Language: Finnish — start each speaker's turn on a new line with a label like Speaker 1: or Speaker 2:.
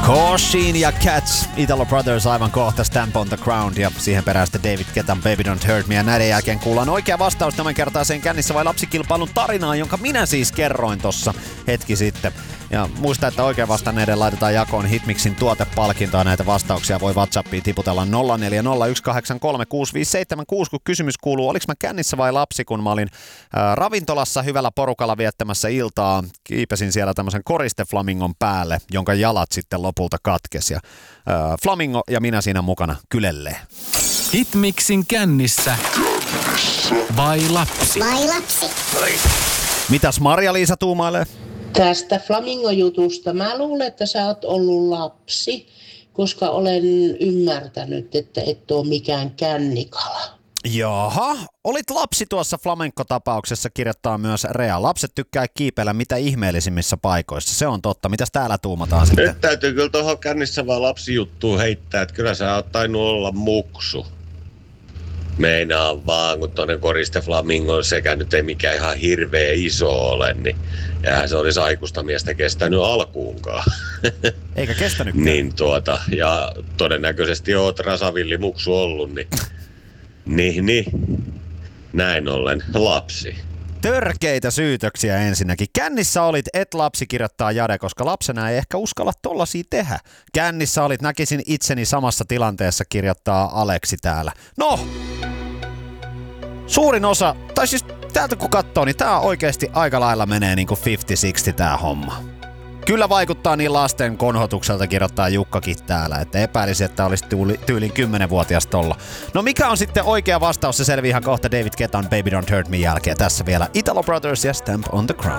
Speaker 1: Caution ja Cats, Italo Brothers aivan kohta, Stamp on the Ground ja siihen perään sitten David Guettan Baby Don't Hurt Me ja näiden jälkeen kuullaan oikea vastaus tämänkertaiseen Kännissä vai lapsikilpailun tarinaan, jonka minä siis kerroin tossa hetki sitten. Ja muista, että oikein vastanneiden laitetaan jakoon Hitmixin tuotepalkintoa. Näitä vastauksia voi WhatsAppiin tiputella 0401836576, kun kysymys kuuluu, oliks mä kännissä vai lapsi, kun mä olin ravintolassa hyvällä porukalla viettämässä iltaa. Kiipesin siellä tämmöisen koristeflamingon päälle, jonka jalat sitten lopulta katkesi. Ja flamingo ja minä siinä mukana kylelleen.
Speaker 2: Hitmixin kännissä vai lapsi?
Speaker 3: Vai lapsi?
Speaker 1: Mitäs Marja-Liisa tuumailee?
Speaker 4: Tästä flamingojutusta. Mä luulen, että sä oot ollut lapsi, koska olen ymmärtänyt, että et ole mikään kännikala.
Speaker 1: Jaha, olit lapsi tuossa flamenco-tapauksessa, kirjoittaa myös Rea. Lapset tykkää kiipeillä mitä ihmeellisimmissä paikoissa. Se on totta. Mitäs täällä tuumataan sitten?
Speaker 5: Nyt täytyy kyllä tuohon kännissä vaan lapsijuttuun heittää, että kyllä sä oot tainnut olla muksu. Meinaan vaan, kun tuonne koristeflamingon sekä nyt ei mikään ihan hirveä iso ole, niin eihän se olisi aikuista miestä kestänyt alkuunkaan.
Speaker 1: Eikä kestänytkään.
Speaker 5: Niin ja todennäköisesti oot rasavillimuksu ollut, niin, näin ollen lapsi.
Speaker 1: Törkeitä syytöksiä ensinnäkin. Kännissä olit, et lapsi, kirjoittaa Jade, koska lapsena ei ehkä uskalla tollasia tehdä. Kännissä olit, näkisin itseni samassa tilanteessa, kirjoittaa Aleksi täällä. No, suurin osa, tai siis täältä kun katsoo, niin tää oikeesti aika lailla menee niinku 50-60 tää homma. Kyllä vaikuttaa niin lasten konhotukselta, kirjoittaa Jukkakin täällä, että epäilisi, että olisi tyylin 10-vuotias tolla. No mikä on sitten oikea vastaus, se selviää ihan kohta David Guettan Baby Don't Hurt Me jälkeen. Tässä vielä Italo Brothers ja Stamp on the Ground.